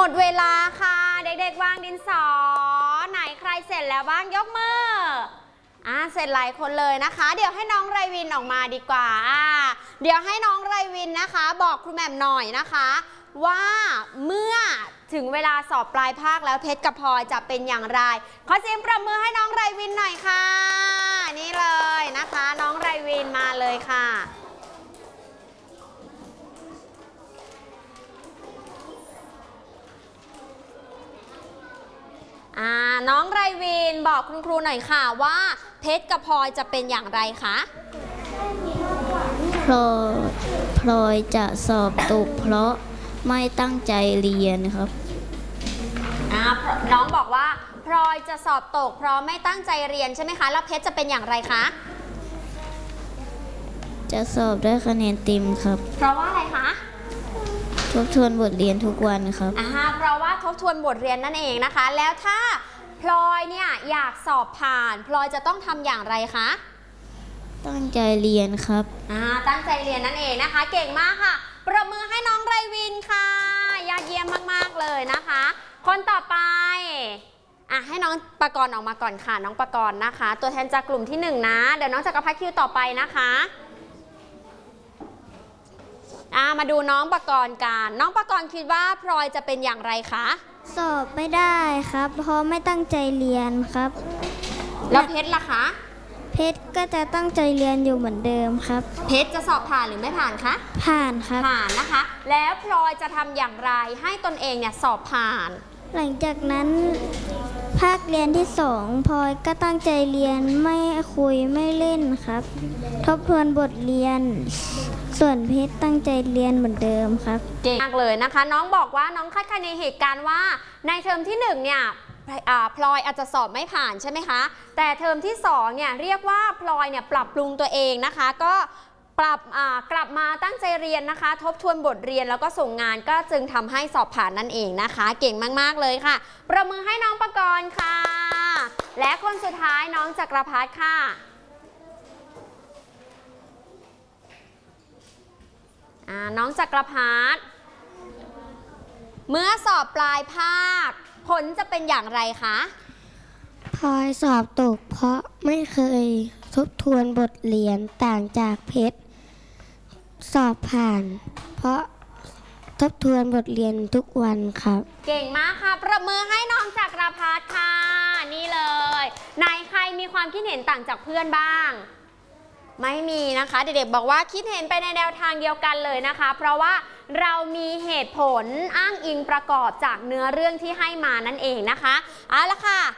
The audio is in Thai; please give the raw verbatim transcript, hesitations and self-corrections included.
ดเวลาค่ะเด็กๆวางดินสอไหนใครเสร็จแล้วบ้างยกมืออ่าเสร็จหลายคนเลยนะคะเดี๋ยวให้น้องไรวินออกมาดีกว่าอ่าเดี๋ยวให้น้องไรวินนะคะบอกครูแหม่มหน่อยนะคะว่าเมื่อถึงเวลาสอบปลายภาคแล้วเพชรกับพลอยจะเป็นอย่างไรขอเสียงปรบมือให้น้องไรวินหน่อยค่ะนี่เลยนะคะน้องไรวินมาเลยค่ะอ่าน้องไรวินบอกคุณครูหน่อยค่ะว่าเพชรกับพลอยจะเป็นอย่างไรคะพลอยพลอยจะสอบตกเพราะไม่ตั้งใจเรียนครับอ่าน้องบอกว่าพลอยจะสอบตกเพราะไม่ตั้งใจเรียนใช่ไหมคะแล้วเพชรจะเป็นอย่างไรคะจะสอบได้คะแนนเต็มครับเพราะว่าอะไรคะทบทวนบทเรียนทุกวันครับอ่าเพราะว่าทบทวนบทเรียนนั่นเองนะคะแล้วถ้าพลอยเนี่ยอยากสอบผ่านพลอยจะต้องทำอย่างไรคะตั้งใจเรียนครับอ่าตั้งใจเรียนนั่นเองนะคะเก่งมากค่ะปรบมือให้น้องไรวินค่ะยอดเยี่ยมมากๆเลยนะคะคนต่อไปอ่ะให้น้องปกรณ์ออกมาก่อนค่ะน้องปกรณ์นะคะตัวแทนจากกลุ่มที่หนึ่งนะเดี๋ยวน้องจักรพัฒน์คิวต่อไปนะคะอ่ามาดูน้องปกรณ์กันน้องปกรณ์คิดว่าพลอยจะเป็นอย่างไรคะสอบไม่ได้ครับเพราะไม่ตั้งใจเรียนครับแล้วเพชรล่ะคะเพชรก็จะตั้งใจเรียนอยู่เหมือนเดิมครับเพชรจะสอบผ่านหรือไม่ผ่านคะผ่านครับผ่านนะคะแล้วพลอยจะทำอย่างไรให้ตนเองเนี่ยสอบผ่านหลังจากนั้นภาคเรียนที่สองพลอยก็ตั้งใจเรียนไม่คุยไม่เล่นครับทบทวนบทเรียนส่วนเพชรตั้งใจเรียนเหมือนเดิมครับเก่งมากเลยนะคะน้องบอกว่าน้องคาดคะเนในเหตุการณ์ว่าในเทอมที่หนึ่งเนี่ยพลอยอาจจะสอบไม่ผ่านใช่ไหมคะแต่เทอมที่สองเนี่ยเรียกว่าพลอยเนี่ยปรับปรุงตัวเองนะคะก็ปรับกลับมาตั้งใจเรียนนะคะทบทวนบทเรียนแล้วก็ส่งงานก็จึงทำให้สอบผ่านนั่นเองนะคะเก่งมากๆเลยค่ะประมือให้น้องปกรณ์ค่ะและคนสุดท้ายน้องจักรพัฒน์ค่ะน้องจักรพัฒน์เมื่อสอบปลายภาคผลจะเป็นอย่างไรคะพลอยสอบตกเพราะไม่เคยทบทวนบทเรียนต่างจากเพชรสอบผ่านเพราะทบทวนบทเรียนทุกวันครับเก่งมากค่ะประมือให้น้องจักรพัฒน์ค่ะนี่เลยไหนใครมีความคิดเห็นต่างจากเพื่อนบ้างไม่มีนะคะเด็กๆบอกว่าคิดเห็นไปในแนวทางเดียวกันเลยนะคะเพราะว่าเรามีเหตุผลอ้างอิงประกอบจากเนื้อเรื่องที่ให้มานั่นเองนะคะเอาละค่ะ